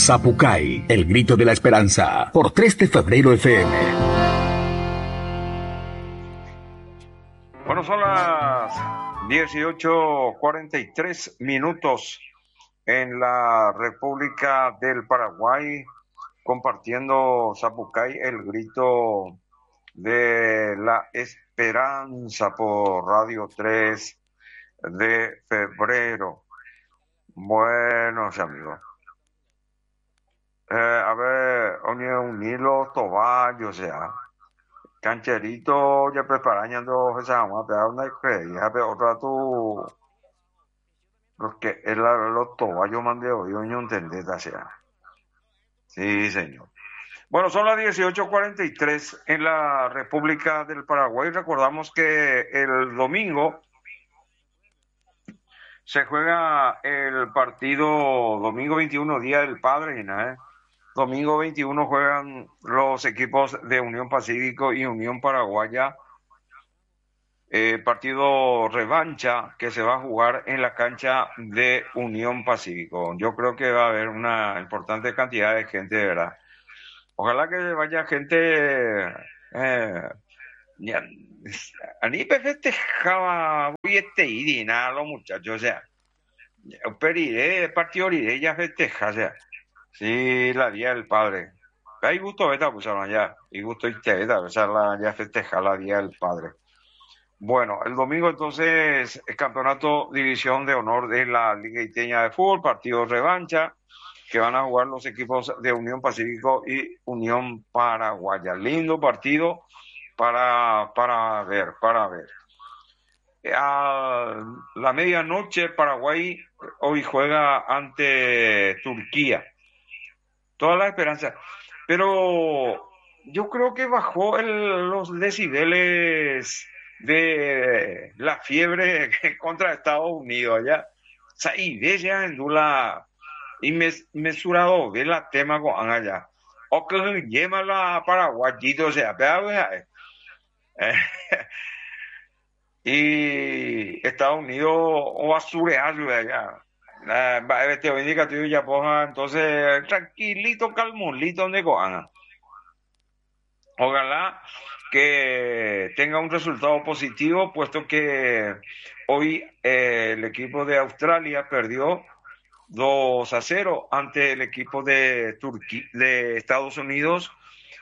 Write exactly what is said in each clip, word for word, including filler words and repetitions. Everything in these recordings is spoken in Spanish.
Zapucay, el grito de la esperanza, por tres de febrero F M. Bueno, son las dieciocho cuarenta y tres minutos en la República del Paraguay, compartiendo Zapucay, el grito de la esperanza por Radio tres de febrero. Buenos amigos. Eh, a ver, un hilo toballo, o sea, cancherito ya preparando esa vamos a pegar una creía, pero otra tu porque el los toballos mandé hoy, no entendés, o sea. Sí, señor. Bueno, son las dieciocho cuarenta y tres en la República del Paraguay. Recordamos que el domingo se juega el partido domingo veintiuno, Día del Padre, ¿eh? Domingo veintiuno juegan los equipos de Unión Pacífico y Unión Paraguaya. Eh, partido revancha que se va a jugar en la cancha de Unión Pacífico. Yo creo que va a haber una importante cantidad de gente, de verdad. Ojalá que vaya gente. Eh, ya, a mí me festejaba muy este y nada los muchachos, o sea, Periré, el partido Iré ya festeja, o sea, sí, la Día del Padre. Hay gusto, ¿verdad? Pues allá, y gusto y te, ¿verdad? O sea, la, ya festeja la Día del Padre. Bueno, el domingo entonces, el campeonato División de Honor de la Liga Iteña de Fútbol, partido revancha, que van a jugar los equipos de Unión Pacífico y Unión Paraguaya. Lindo partido para, para ver, para ver. A la medianoche, Paraguay hoy juega ante Turquía. Toda la esperanza. Pero yo creo que bajó el, los decibeles de la fiebre contra Estados Unidos allá. O sea, y ve ya en Dula y mes, mesurado ve la tema con allá. O que lleva la paraguayito, o sea, vea, eh, y Estados Unidos o basurearlo allá. Este indica tú ya ponga entonces tranquilito, calmolito donde cojan. Ojalá que tenga un resultado positivo, puesto que hoy eh, el equipo de Australia perdió dos a cero ante el equipo de Turquía, de Estados Unidos,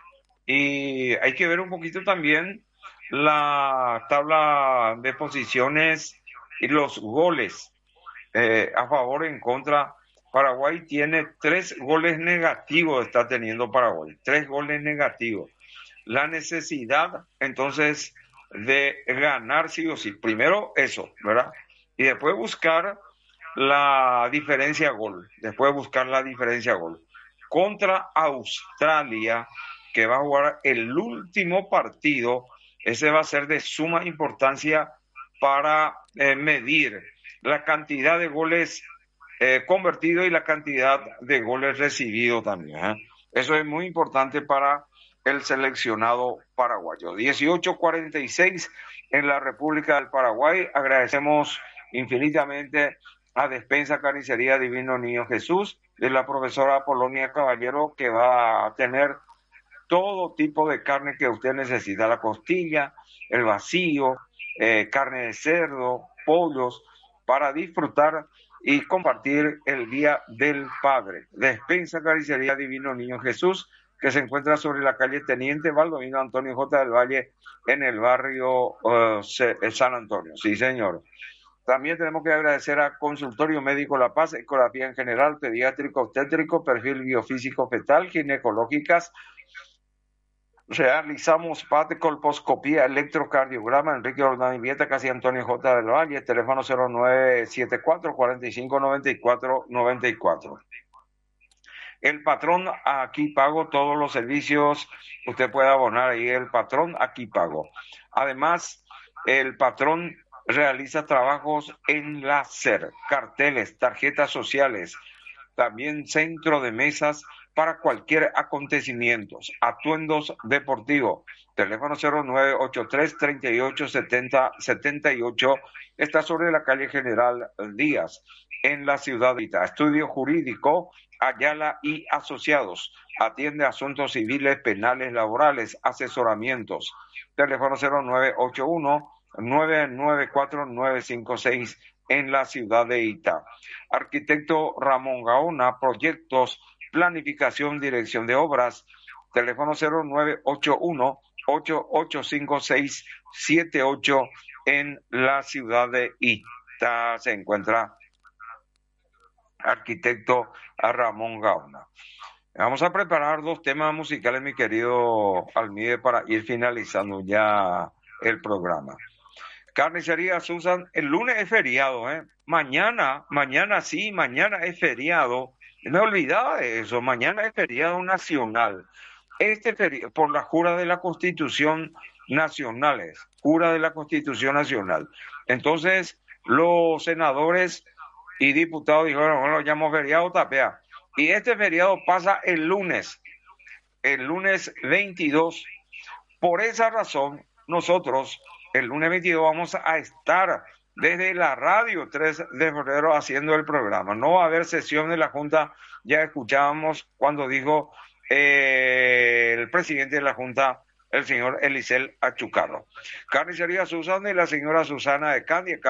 y hay que ver un poquito también la tabla de posiciones y los goles eh, a favor, en contra. Paraguay tiene tres goles negativos, está teniendo Paraguay, tres goles negativos. La necesidad entonces de ganar sí o sí, primero eso, ¿verdad? Y después buscar la diferencia gol, después buscar la diferencia gol contra Australia, que va a jugar el último partido. Ese va a ser de suma importancia para eh, medir la cantidad de goles eh, convertidos y la cantidad de goles recibidos también, ¿eh? Eso es muy importante para el seleccionado paraguayo. dieciocho cuarenta y seis en la República del Paraguay. Agradecemos infinitamente a Despensa Carnicería Divino Niño Jesús, de la profesora Polonia Caballero, que va a tener todo tipo de carne que usted necesita, la costilla, el vacío, eh, carne de cerdo, pollos, para disfrutar y compartir el Día del Padre. Despensa Carnicería Divino Niño Jesús, que se encuentra sobre la calle Teniente Baldomino Antonio J. del Valle, en el barrio uh, San Antonio. Sí, señor. También tenemos que agradecer a Consultorio Médico La Paz, ecografía en general, pediátrico, obstétrico, perfil biofísico fetal, ginecológicas. Realizamos PAT, colposcopía, electrocardiograma, Enrique Ordaz Vieta, casi Antonio J. del Valle, teléfono cero nueve siete cuatro, cuatro cinco nueve cuatro nueve cuatro. El patrón Aquí Pago, todos los servicios, usted puede abonar ahí el patrón Aquí Pago. Además, el patrón realiza trabajos en láser, carteles, tarjetas sociales, también centro de mesas para cualquier acontecimiento. Atuendos deportivos. Teléfono cero nueve ocho tres, treinta y ocho, setenta, setenta y ocho. Está sobre la calle General Díaz, en la ciudad de Itá. Estudio jurídico, Ayala y Asociados. Atiende asuntos civiles, penales, laborales, asesoramientos. Teléfono cero nueve ocho uno, nueve nueve cuatro, nueve cinco seis en la ciudad de Itá. Arquitecto Ramón Gaona, proyectos, planificación, dirección de obras. Teléfono cero nueve ocho uno, ocho ocho cinco seis siete ocho en la ciudad de Itá. Se encuentra arquitecto Ramón Gaona. Vamos a preparar dos temas musicales, mi querido Almide, para ir finalizando ya el programa. Carnicería Susan, el lunes es feriado, ¿eh? Mañana, mañana sí, mañana es feriado. Me olvidaba de eso, mañana es feriado nacional. Este feriado, por la jura de la Constitución nacionales, jura de la Constitución nacional. Entonces, los senadores y diputados dijeron, bueno, llamamos feriado, tapea. Y este feriado pasa el lunes, el lunes veintidós. Por esa razón, nosotros el lunes veintidós vamos a estar desde la radio tres de febrero haciendo el programa. No va a haber sesión de la Junta, ya escuchábamos cuando dijo eh, el presidente de la Junta, el señor Elisel Achucarro. Carnicería Susan y la señora Susana de Candia.